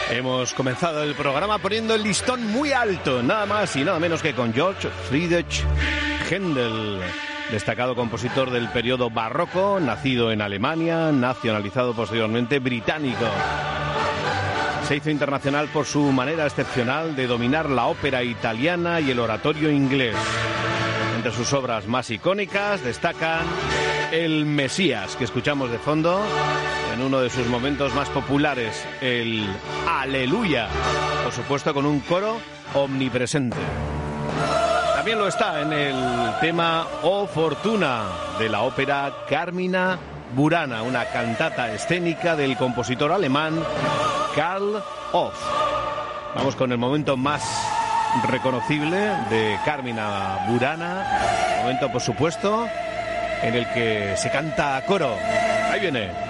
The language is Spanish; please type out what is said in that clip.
Hemos comenzado el programa poniendo el listón muy alto, nada más y nada menos que con Georg Friedrich Händel, destacado compositor del periodo barroco, nacido en Alemania, nacionalizado posteriormente británico. Se hizo internacional por su manera excepcional de dominar la ópera italiana y el oratorio inglés. Entre sus obras más icónicas destacan El Mesías, que escuchamos de fondo, en uno de sus momentos más populares, el Aleluya, por supuesto con un coro omnipresente. También lo está en el tema O Fortuna, de la ópera Carmina Burana, una cantata escénica del compositor alemán Karl Orff. Vamos con el momento más reconocible de Carmina Burana, momento por supuesto en el que se canta a coro. Ahí viene.